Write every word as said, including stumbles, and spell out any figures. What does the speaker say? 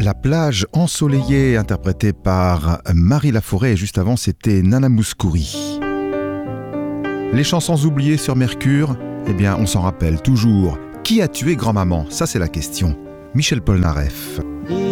La plage ensoleillée, interprétée par Marie Laforêt, et juste avant c'était Nana Mouskouri. Les chansons oubliées sur Mercure, eh bien on s'en rappelle toujours. Qui a tué grand-maman? Ça c'est la question. Michel Polnareff.